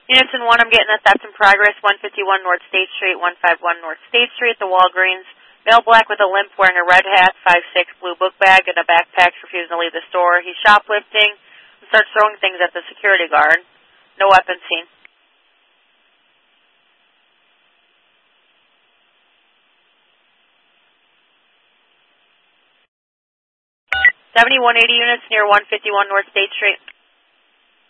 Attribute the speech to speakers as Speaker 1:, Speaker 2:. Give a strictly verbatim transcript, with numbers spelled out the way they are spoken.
Speaker 1: Units in one, I'm getting a theft in progress, one fifty-one North State Street, one fifty-one North State Street, the Walgreens. Male black with a limp, wearing a red hat, five six, blue book bag, and a backpack, refusing to leave the store. He's shoplifting and starts throwing things at the security guard. No weapon seen. seventy-one eighty units near one fifty-one North State Street.